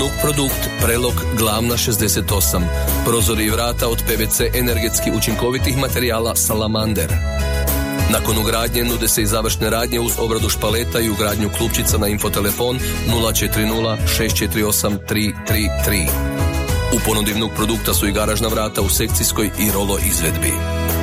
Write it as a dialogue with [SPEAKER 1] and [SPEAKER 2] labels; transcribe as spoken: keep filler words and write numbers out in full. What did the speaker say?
[SPEAKER 1] Ponudivnuk produkt Prelog Glavna šezdeset osam. Prozori i vrata od P V C energetski učinkovitih materijala Salamander. Nakon ugradnje nude se i završne radnje uz obradu špaleta i ugradnju klupčica na infotelefon nula četiri nula šest četiri osam tri tri tri. U ponudivnog produkta su i garažna vrata u sekcijskoj i rolo izvedbi.